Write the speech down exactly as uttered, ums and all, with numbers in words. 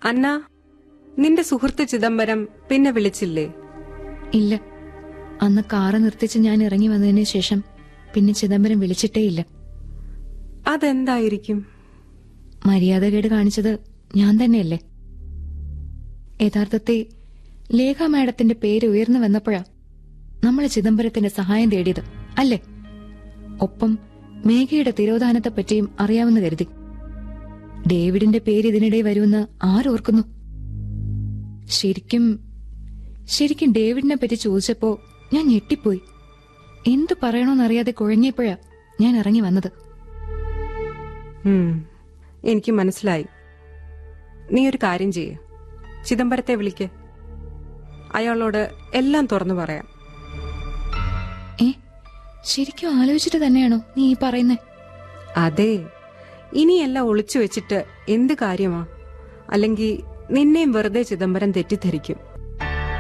അന്ന, നിന്റെ സുഹൃത്ത് ചിദംബരം പിന്നെ വിളിച്ചില്ലേ? ഇല്ല. അന്ന് കാറ് നിർത്തിച്ച് ഞാൻ ഇറങ്ങി വന്നതിന് ശേഷം പിന്നെ ചിദംബരം വിളിച്ചിട്ടേയില്ല. അതെന്തായിരിക്കും? മര്യാദകേട് കാണിച്ചത് ഞാൻ തന്നെയല്ലേ? യഥാർത്ഥത്തെ ലേഖ മാഡത്തിന്റെ പേര് ഉയർന്നു വന്നപ്പോഴാ നമ്മൾ ചിദംബരത്തിന്റെ സഹായം തേടിയത് അല്ലേ? ഒപ്പം മേഘയുടെ തിരോധാനത്തെപ്പറ്റിയും അറിയാമെന്ന് കരുതി. ഡേവിഡിന്റെ പേര് ഇതിനിടെ വരുമെന്ന് ആരോർക്കുന്നു? ശരിക്കും ശരിക്കും ഡേവിഡിനെ പറ്റി ചോദിച്ചപ്പോ ഞാൻ ഞെട്ടിപ്പോയി. എന്തു പറയണോന്നറിയാതെ കുഴങ്ങിയപ്പോഴാ ഞാൻ ഇറങ്ങി വന്നത്. എനിക്ക് മനസ്സിലായി. നീ ഒരു കാര്യം ചെയ്യ്, ചിദംബരത്തെ വിളിക്ക്. അയാളോട് എല്ലാം തുറന്നു പറയാം. ഏ, ശരിക്കും ആലോചിച്ചിട്ട് തന്നെയാണോ നീ ഈ പറയുന്നേ? അതെ. ഇനിയെല്ലാം ഒളിച്ചു വെച്ചിട്ട് എന്ത് കാര്യമാ? അല്ലെങ്കിൽ നിന്നെയും വെറുതെ ചിദംബരം തെറ്റിദ്ധരിക്കും.